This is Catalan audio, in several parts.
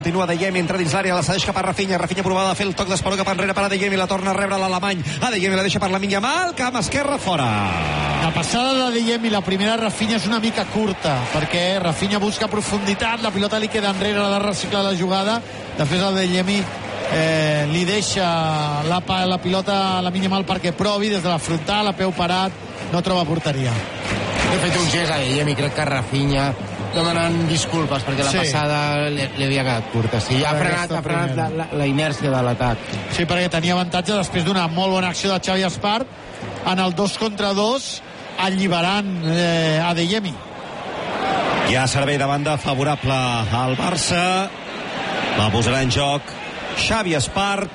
Continua Adeyemi, entra dins l'àrea, la cedeix cap a Rafinha. Rafinha provava de fer el toc d'esperó cap enrere per Adeyemi, la torna a rebre l'alemany. Adeyemi la deixa per Lamine Yamal, camp esquerre, fora. La passada d'Adeyemi, la primera Rafinha, és una mica curta, perquè Rafinha busca profunditat, la pilota li queda enrere, l'ha de reciclar la jugada. Després Adeyemi li deixa la pilota a Lamine Yamal perquè provi des de la frontal, a peu parat, no troba porteria. He fet un gest a Adeyemi, crec que Rafinha demanant disculpes perquè la passada li havia quedat curta. Sí, ha frenat la inèrcia de l'atac. Sí, perquè tenia avantatge després d'una molt bona acció de Xavi Espart en el 2 contra 2, alliberant Adeyemi. Hi ha servei de banda favorable al Barça. La posarà en joc Xavi Espart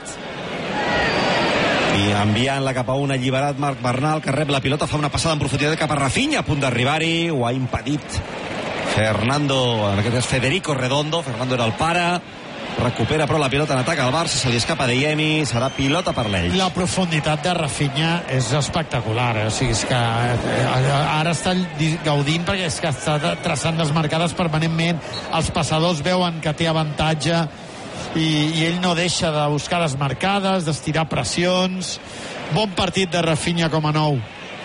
i enviant-la cap a un alliberat Marc Bernal, que rep la pilota, fa una passada en profunditat cap a Rafinha, a punt d'arribar-hi, ho ha impedit Fernando, en aquest cas Federico Redondo. Fernando era el pare, recupera però la pilota en atac al Barça, se li escapa Adeyemi, serà pilota per l'Elx. La profunditat de Rafinha és espectacular, o sigui, és que ara està gaudint perquè és que està traçant desmarcades permanentment, els passadors veuen que té avantatge i ell no deixa de buscar desmarcades, d'estirar pressions. Bon partit de Rafinha com a nou.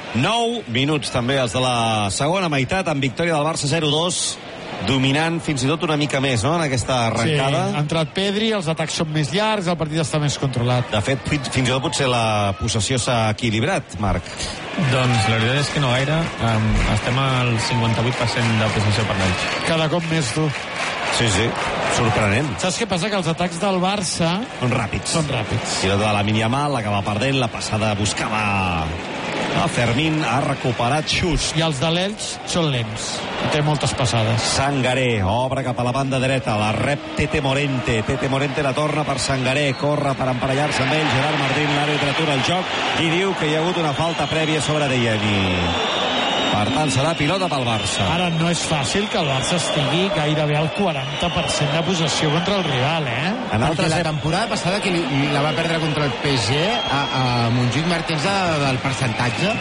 9 minuts també els de la segona meitat, amb victòria del Barça 0-2, dominant fins i tot una mica més, no?, en aquesta arrencada. Sí, ha entrat Pedri, els atacs són més llargs, el partit està més controlat. De fet, fins i tot potser la possessió s'ha equilibrat, Marc. Doncs la veritat és que no gaire. Estem al 58% de possessió per l'Elx. Cada cop més, tu. Sí, sorprenent. Saps què passa? Que els atacs del Barça són ràpids. I la de Lamine Yamal l'acaba perdent, la passada buscava Fermín, ha recuperat Xus. I els de l'Elx són lents, té moltes passades. Sangaré obre cap a la banda dreta, la rep Tete Morente la torna per Sangaré, corre per emparellar-se amb ell Gerard Martín, l'àrbitre atura el joc i diu que hi ha hagut una falta prèvia sobre Adeyemi. Per tant, serà pilota pel Barça. Ara no és fàcil que el Barça estigui gairebé al 40% de possessió contra el rival, Perquè la temporada passada que la va perdre contra el PSG, a Montjuïc Martins del percentatge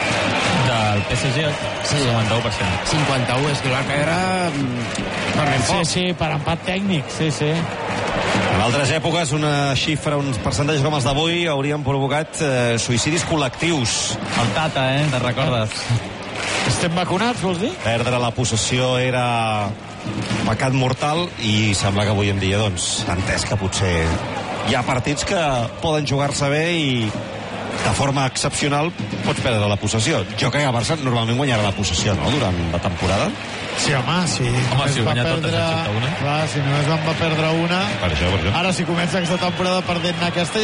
del PSG, 51%. 51, és que el va perdre per ben poc. Sí, per empat tècnic, sí. En altres èpoques, una xifra, uns percentatges com els d'avui haurien provocat suïcidis col·lectius. El Tata, te'n recordes? Estem vacunats, vols dir? Perdre la possessió era pecat mortal i sembla que avui en dia, doncs, s'ha entès que potser hi ha partits que poden jugar-se bé i de forma excepcional pots perdre la possessió. Jo crec que el Barça normalment guanyarà la possessió, no?, durant la temporada. Sí, home, sí. Home, si guanya totes excepte una. Clar, si només en va perdre una. Per això. Ara, si comença aquesta temporada perdent aquesta,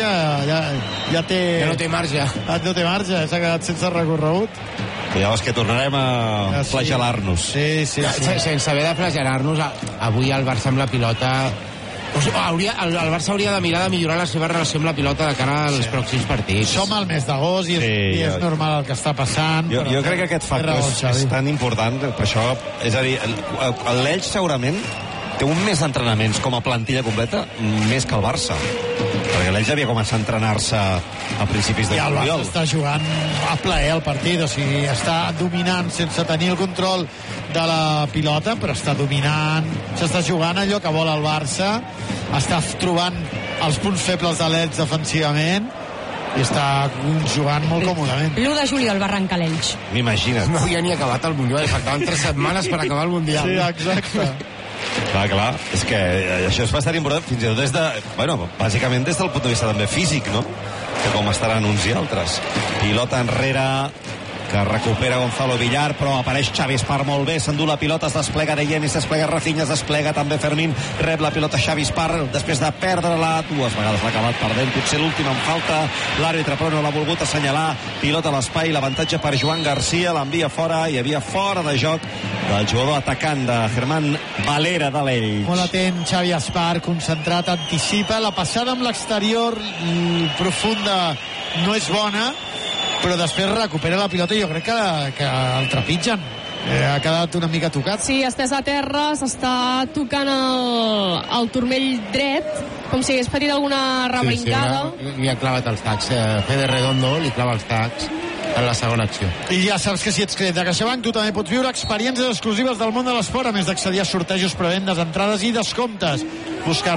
ja té... Ja no té marge. No té marge, s'ha quedat sense recorregut. Llavors que tornarem a flagelar-nos. Sí. Sense haver de flagelar-nos, avui el Barça amb la pilota... O sigui, el Barça hauria de mirar de millorar la seva relació amb la pilota de cara als pròxims partits. Som al mes d'agost i és normal el que està passant. Jo crec que aquest factor és tan important, per això, és a dir, l'Elx segurament té un mes d'entrenaments com a plantilla completa més que el Barça, perquè l'Elx havia començat a entrenar-se a principis de juliol. I el Barça està jugant a plaer el partit, o sigui, està dominant sense tenir el control de la pilota, però està dominant, s'està jugant allò que vol el Barça, està trobant els punts febles de l'Elx defensivament i està jugant molt còmodament. L'1 de juliol va arrencar l'Elx. M'imagina't. No havia ni acabat el Mundial, faltaven 3 setmanes per acabar el Mundial. Sí, exacte. Clar, és que això és bastant important, fins i tot des de... bàsicament des del punt de vista també físic, no?, que com estaran uns i altres. Pilota enrere, que recupera Gonzalo Villar, però apareix Xavi Espart molt bé, s'endú la pilota, es desplega Adeyemi, es desplega Rafinha, es desplega també Fermín, rep la pilota Xavi Espart, després de perdre-la, 2 vegades l'ha acabat perdent, potser l'última en falta, l'àrbitre però no l'ha volgut assenyalar, pilota a l'espai, l'avantatge per Joan Garcia, l'envia fora, hi havia fora de joc del jugador atacant de Germán Valera de l'Elx. Molt atent Xavi Espart, concentrat, anticipa, la passada amb l'exterior profunda no és bona, però després recupera la pilota i jo crec que el trepitgen. Ha quedat una mica tocat. Sí, estès a terra, s'està tocant el turmell dret, com si hagués patit alguna rebrincada. Sí, li ha clavat els tacs. Fede Redondo li clava els tacs en la segona acció. I ja saps que si ets client de CaixaBank tu també pots viure experiències exclusives del món de l'esport, a més d'accedir a sortejos, prevendes, entrades i descomptes. buscar